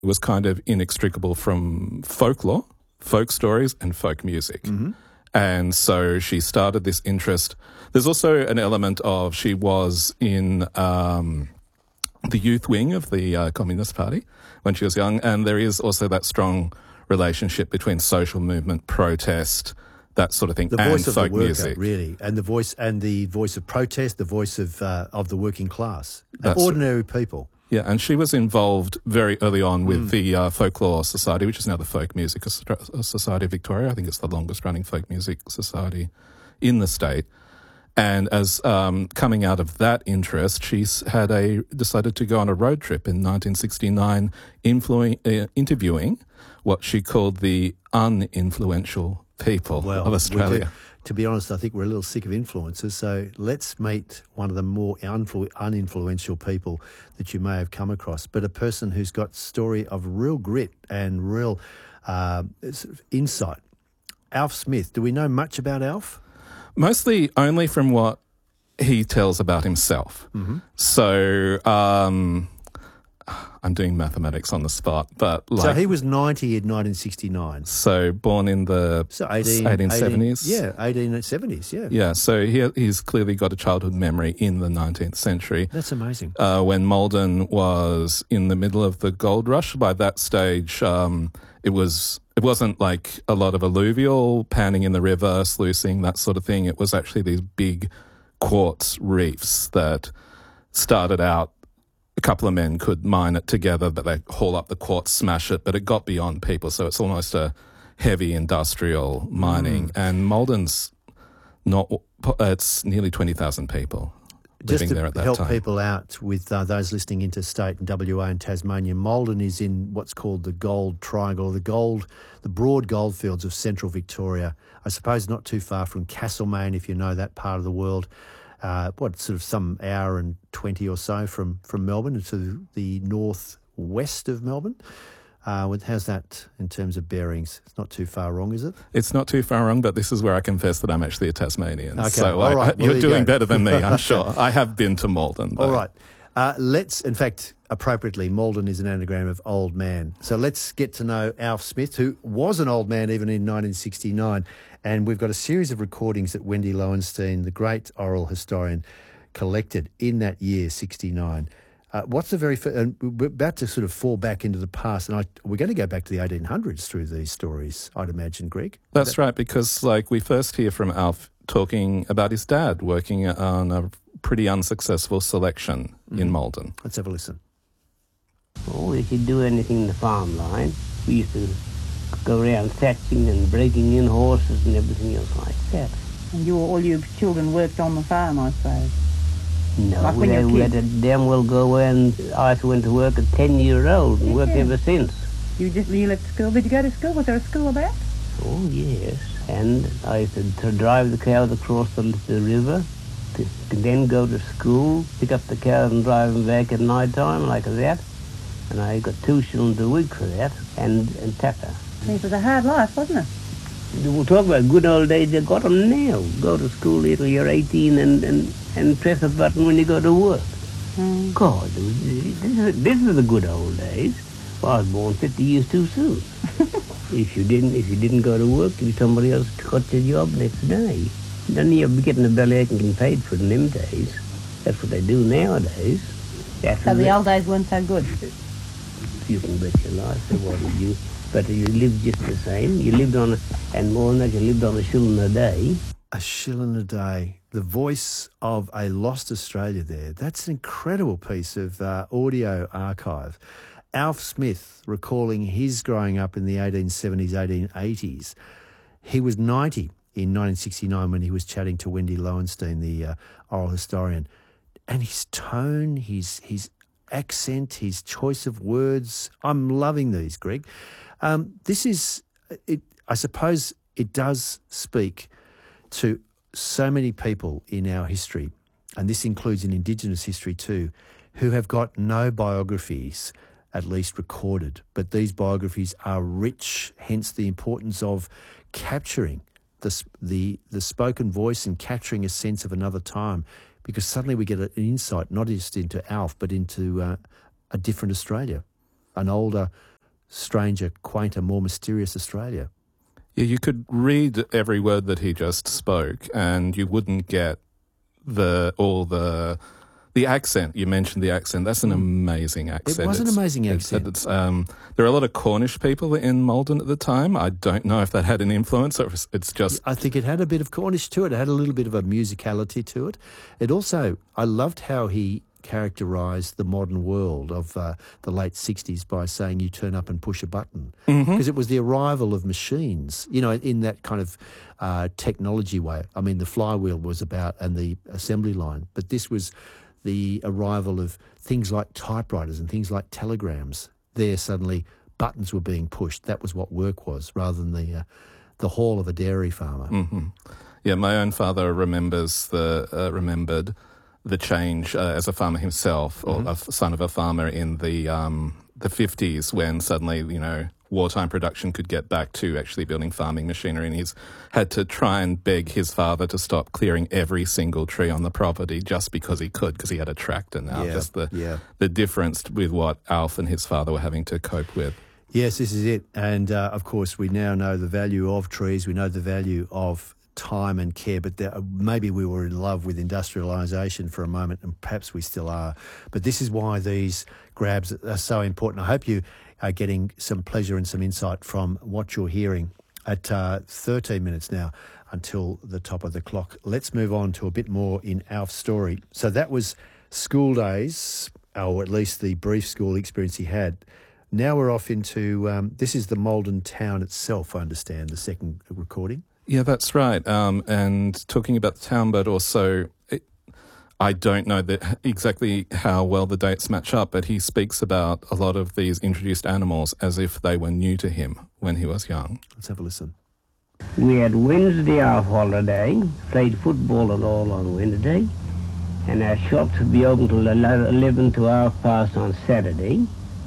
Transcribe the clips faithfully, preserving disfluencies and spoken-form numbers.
was kind of inextricable from folklore, folk stories and folk music. Mm-hmm. And so she started this interest. There's also an element of she was in um, the youth wing of the uh, Communist Party when she was young, and there is also that strong relationship between social movement, protest, that sort of thing, the and voice of folk the worker, music. really, and the voice and the voice of protest, the voice of uh, of the working class, That's ordinary people. Yeah, and she was involved very early on with Mm. the uh, Folklore Society, which is now the Folk Music Society of Victoria. I think it's the longest-running folk music society in the state. And as um, coming out of that interest, she's had a decided to go on a road trip in nineteen sixty-nine, influ- uh, interviewing what she called the uninfluential people Well, of we Australia. do- to be honest, I think we're a little sick of influencers, so let's meet one of the more unflu- uninfluential people that you may have come across, but a person who's got story of real grit and real uh, sort of insight. Alf Smith. Do we know much about Alf? Mostly only from what he tells about himself. Mm-hmm. So um, I'm doing mathematics on the spot, but like... So he was ninety in nineteen sixty-nine. So born in the So eighteen, eighteen seventies? eighteen, yeah, eighteen seventies, yeah. Yeah, so he, he's clearly got a childhood memory in the nineteenth century. That's amazing. Uh, when Maldon was in the middle of the gold rush, by that stage, um, it was it wasn't like a lot of alluvial panning in the river, sluicing, that sort of thing. It was actually these big quartz reefs that started out. A couple of men could mine it together, but they haul up the quartz, smash it, but it got beyond people, so it's almost a heavy industrial mining. Mm. And Maldon's not, it's nearly twenty thousand people Just living to there at that help time. people out with uh, those listening interstate in W A and Tasmania, Maldon is in what's called the Gold Triangle, the gold, the broad goldfields of central Victoria. I suppose not too far from Castlemaine, if you know that part of the world. Uh, what, sort of some hour and twenty or so from, from Melbourne to the northwest of Melbourne. Uh, with, how's that in terms of bearings? It's not too far wrong, is it? It's not too far wrong, but this is where I confess that I'm actually a Tasmanian. Okay, So all I- right. I- Well, you're there you doing go. better than me, I'm sure. I have been to Maldon. All though. right. Uh, let's, in fact, appropriately, Maldon is an anagram of old man. So let's get to know Alf Smith, who was an old man even in nineteen sixty-nine. And we've got a series of recordings that Wendy Lowenstein, the great oral historian, collected in that year, sixty-nine. Uh, what's the very first, and we're about to sort of fall back into the past, and I, we're going to go back to the eighteen hundreds through these stories, I'd imagine, Greg. That's right, because like we first hear from Alf talking about his dad working on a pretty unsuccessful selection in Maldon. Let's have a listen. Oh, if you do anything in the farm line, we used to go around thatching and breaking in horses and everything else like that. And you, all your children worked on the farm, I suppose. No, Like we when had, you're we had kids? to damn well go away, and I went to work at ten year old and worked Yeah. ever since. You just you left school. Did you go to school? Was there a school about? Oh, yes. And I used to, to drive the cows across the, the river, to, to then go to school, pick up the cows and drive them back at night time like that. And I got two shillings a week for that, and, and tapper. It was a hard life, wasn't it? We'll talk about good old days. They got them now. Go to school till you're eighteen and, and, and press a button when you go to work. Mm. God, this is, this is the good old days. Well, I was born fifty years too soon. if you didn't, if you didn't go to work, somebody else got your job next day. Then you'll be getting a bellyache and getting paid for it in them days. That's what they do nowadays. That's So what the they- old days weren't so good. You can bet your life they wasn't you. But you lived just the same. You lived on, a, and more than that, you lived on a shilling a day. A shilling a day. The voice of a lost Australia there. That's an incredible piece of uh, audio archive. Alf Smith recalling his growing up in the eighteen seventies, eighteen eighties. He was ninety in nineteen sixty-nine when he was chatting to Wendy Lowenstein, the uh, oral historian. And his tone, his his accent, his choice of words, I'm loving these, Greg. Um, this is, it. I suppose it does speak to so many people in our history, and this includes in Indigenous history too, who have got no biographies, at least recorded, but these biographies are rich, hence the importance of capturing the, the, the spoken voice and capturing a sense of another time, because suddenly we get an insight not just into Alf, but into uh, a different Australia, an older, stranger, quainter, more mysterious Australia. Yeah, you could read every word that he just spoke, and you wouldn't get the all the the accent. You mentioned the accent. That's an amazing accent. It was an It's- amazing it's- accent. It's, um, there are a lot of Cornish people in Malden at the time. I don't know if that had an influence or if it's just I think it had a bit of Cornish to it. It had a little bit of a musicality to it. It also, I loved how he characterised the modern world of uh, the late sixties by saying you turn up and push a button. Because it was the arrival of machines, you know, in that kind of uh, technology way. I mean, the flywheel was about, and the assembly line, but this was the arrival of things like typewriters and things like telegrams. There suddenly buttons were being pushed. That was what work was, rather than the uh, the hall of a dairy farmer. hmm Yeah, my own father remembers the uh, remembered the change uh, as a farmer himself, or a f- son of a farmer in the um, the fifties, when suddenly, you know, wartime production could get back to actually building farming machinery, and he's had to try and beg his father to stop clearing every single tree on the property just because he could, because he had a tractor now. Yeah, just the yeah. the difference with what Alf and his father were having to cope with. Yes, this is it. And, uh, of course, we now know the value of trees. We know the value of time and care, but there, maybe we were in love with industrialisation for a moment, and perhaps we still are. But this is why these grabs are so important. I hope you are getting some pleasure and some insight from what you're hearing at uh, thirteen minutes now until the top of the clock. Let's move on to a bit more in Alf's story. So that was school days, or at least the brief school experience he had. Now we're off into, um, this is the Malden town itself, I understand, the second recording. Yeah, that's right. Um, and talking about the town, but also, it, I don't know that exactly how well the dates match up, but he speaks about a lot of these introduced animals as if they were new to him when he was young. Let's have a listen. We had Wednesday off holiday, played football and all on Wednesday, and our shops would be open till eleven to half past on Saturday.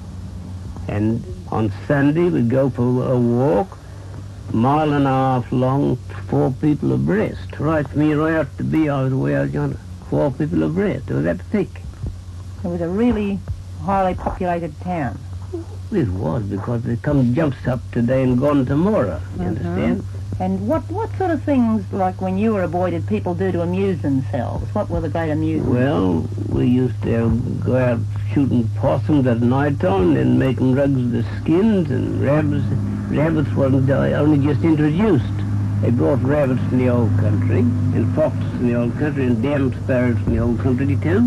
And on Sunday we'd go for a walk, mile and a half long, four people abreast. Right from here right out to be, I was way out yonder, four people abreast. It was that thick. It was a really highly populated town. It was, because it comes jumps up today and gone tomorrow, you understand? And what, what sort of things, like when you were a boy, did people do to amuse themselves? What were the great amusements? Well, we used to go out shooting possums at night time and making rugs of the skins, and rabbits. Rabbits weren't only just introduced. They brought rabbits from the old country, and foxes from the old country, and damn sparrows from the old country too.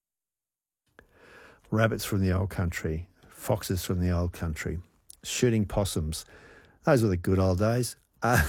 Rabbits from the old country, foxes from the old country, shooting possums. Those were the good old days. Uh,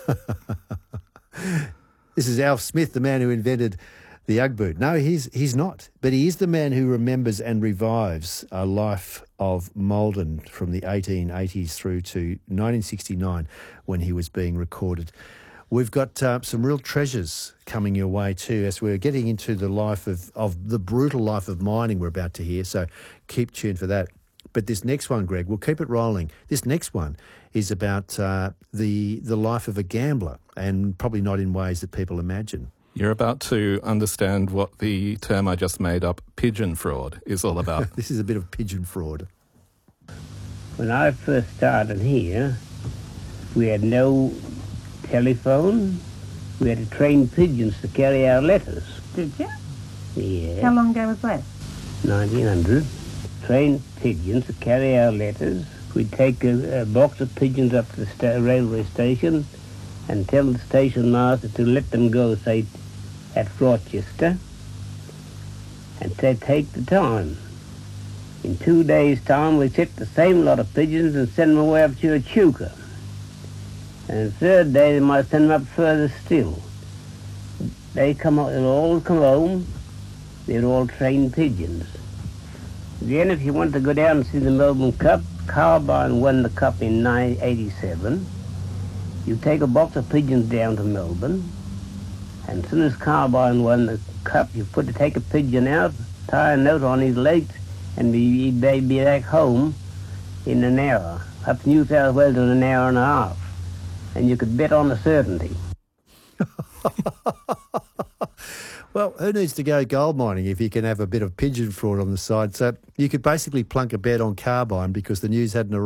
this is Alf Smith, the man who invented the Ugg boot. No, he's he's not, but he is the man who remembers and revives a life of Malden from the eighteen eighties through to nineteen sixty-nine, when he was being recorded. We've got uh, some real treasures coming your way too, as we're getting into the life of, of the brutal life of mining we're about to hear, so keep tuned for that. But this next one, Greg, we'll keep it rolling. This next one is about uh, the the life of a gambler, and probably not in ways that people imagine. You're about to understand what the term I just made up, pigeon fraud, is all about. This is a bit of pigeon fraud. When I first started here, we had no telephone. We had to train pigeons to carry our letters. Did you? Yeah. How long ago was that? nineteen hundred. Train pigeons to carry our letters. We'd take a, a box of pigeons up to the sta- railway station and tell the station master to let them go, say, at Rochester, and they take the time. In two days' time, we'd set the same lot of pigeons and send them away up to Echuca. And the third day, they might send them up further still. They come, they'll all come home. They're all trained pigeons. Then if you want to go down and see the Melbourne Cup, Carbine won the Cup in nineteen eighty-seven. You take a box of pigeons down to Melbourne, and as soon as Carbine won the Cup, you put to take a pigeon out, tie a note on his legs, and be, be, be back home in an hour. Up to New South Wales in an hour and a half. And you could bet on a certainty. Well, who needs to go gold mining if you can have a bit of pigeon fraud on the side? So you could basically plunk a bet on Carbine because the news hadn't arrived.